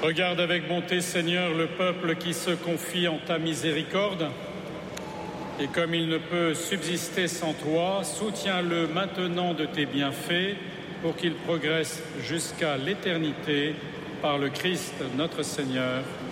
Regarde avec bonté, Seigneur, le peuple qui se confie en ta miséricorde. Et comme il ne peut subsister sans toi, soutiens-le maintenant de tes bienfaits pour qu'il progresse jusqu'à l'éternité par le Christ notre Seigneur.